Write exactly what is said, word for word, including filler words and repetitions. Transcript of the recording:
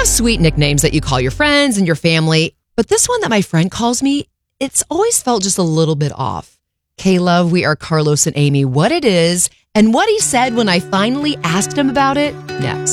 have sweet nicknames that you call your friends and your family, but this one that my friend calls me, it's always felt just a little bit off. K-Love, we are Carlos and Amy, what it is, and what he said when I finally asked him about it, next.